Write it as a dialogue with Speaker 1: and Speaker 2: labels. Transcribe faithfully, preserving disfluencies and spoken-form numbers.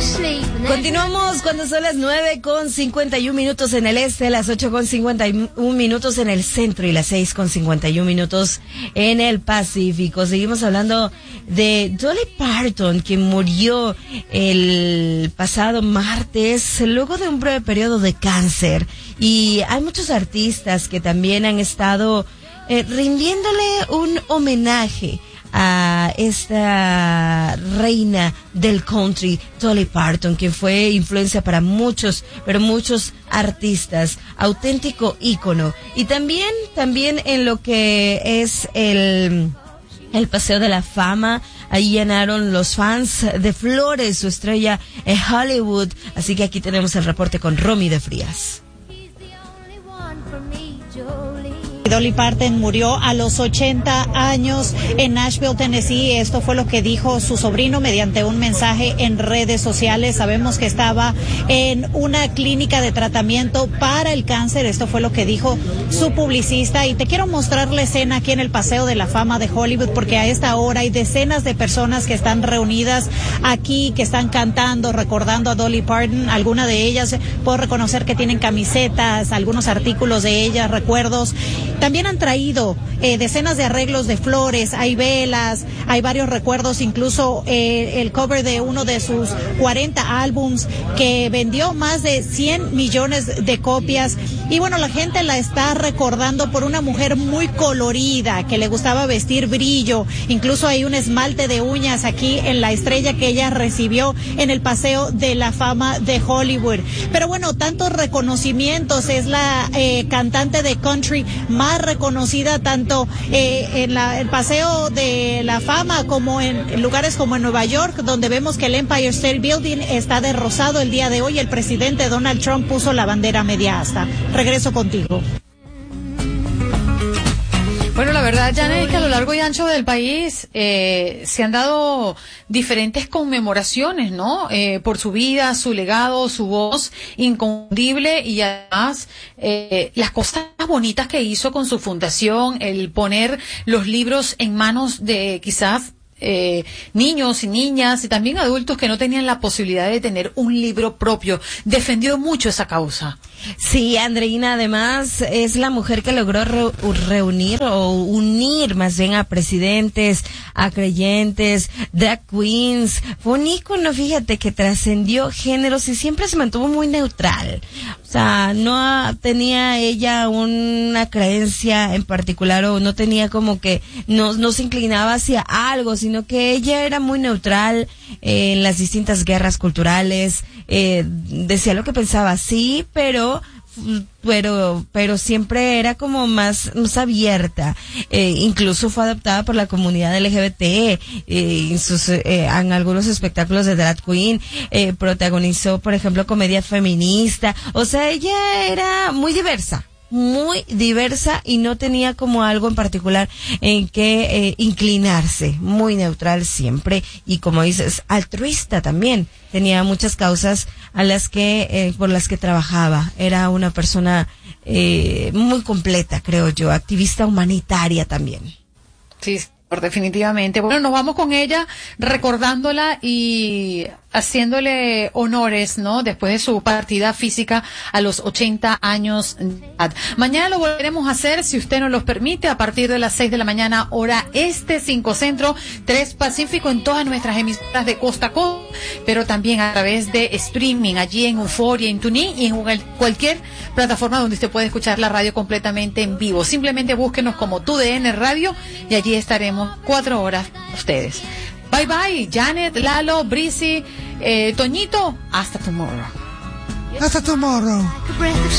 Speaker 1: Continuamos cuando son las nueve con cincuenta y un minutos en el este, las ocho con cincuenta y un minutos en el centro y las seis con cincuenta y un minutos en el Pacífico. Seguimos hablando de Dolly Parton, quien murió el pasado martes luego de un breve periodo de cáncer. Y hay muchos artistas que también han estado eh, rindiéndole un homenaje a esta reina del country, Dolly Parton, quien fue influencia para muchos, pero muchos artistas, auténtico ícono. Y también, también en lo que es el, el Paseo de la Fama, ahí llenaron los fans de flores su estrella en Hollywood. Así que aquí tenemos el reporte con Romy de Frías.
Speaker 2: Dolly Parton murió a los ochenta años en Nashville, Tennessee. Esto fue lo que dijo su sobrino mediante un mensaje en redes sociales. Sabemos que estaba en una clínica de tratamiento para el cáncer. Esto fue lo que dijo su publicista. Y te quiero mostrar la escena aquí en el Paseo de la Fama de Hollywood, porque a esta hora hay decenas de personas que están reunidas aquí, que están cantando, recordando a Dolly Parton. Algunas de ellas puedo reconocer que tienen camisetas, algunos artículos de ella, recuerdos. También han traído eh, decenas de arreglos de flores, hay velas, hay varios recuerdos, incluso eh, el cover de uno de sus cuarenta álbums que vendió más de cien millones de copias. Y bueno, la gente la está recordando por una mujer muy colorida, que le gustaba vestir brillo. Incluso hay un esmalte de uñas aquí en la estrella que ella recibió en el Paseo de la Fama de Hollywood. Pero bueno, tantos reconocimientos, es la eh, cantante de country más reconocida tanto eh, en la, el Paseo de la Fama como en, en lugares como en Nueva York, donde vemos que el Empire State Building está de rosado el día de hoy. El presidente Donald Trump puso la bandera media asta. Regreso contigo.
Speaker 3: Bueno, la verdad, Janet, es que a lo largo y ancho del país eh, se han dado diferentes conmemoraciones, ¿no? Eh, por su vida, su legado, su voz inconfundible y además eh, las cosas bonitas que hizo con su fundación, el poner los libros en manos de quizás Eh, niños y niñas y también adultos que no tenían la posibilidad de tener un libro propio. Defendió mucho esa causa.
Speaker 1: Sí, Andreina, además es la mujer que logró re reunir o unir más bien a presidentes, a creyentes, drag queens. Fue un ícono, fíjate, que trascendió géneros y siempre se mantuvo muy neutral. O sea, no tenía ella una creencia en particular o no tenía como que, no, no se inclinaba hacia algo, sino que ella era muy neutral eh, en las distintas guerras culturales, eh, decía lo que pensaba, sí, pero pero pero siempre era como más, más abierta, eh, incluso fue adoptada por la comunidad L G B T, eh, en, sus, eh, en algunos espectáculos de drag queen, eh, protagonizó por ejemplo comedia feminista, o sea, ella era muy diversa. muy diversa y no tenía como algo en particular en que eh, inclinarse, muy neutral siempre y como dices, altruista también, tenía muchas causas a las que, eh, por las que trabajaba, era una persona eh, muy completa, creo yo, activista humanitaria también.
Speaker 3: Sí, definitivamente. Bueno, nos vamos con ella recordándola y haciéndole honores, ¿no? Después de su partida física a los ochenta años de edad. Mañana lo volveremos a hacer, si usted nos lo permite, a partir de las seis de la mañana, hora este, cinco centro, tres pacífico, en todas nuestras emisoras de costa a costa, pero también a través de streaming, allí en Euforia, en TuneIn y en cualquier plataforma donde usted puede escuchar la radio completamente en vivo. Simplemente búsquenos como Tu D N Radio y allí estaremos cuatro horas con ustedes. Bye bye, Janet, Lalo, Brisi, eh, Toñito, hasta tomorrow.
Speaker 4: Hasta tomorrow.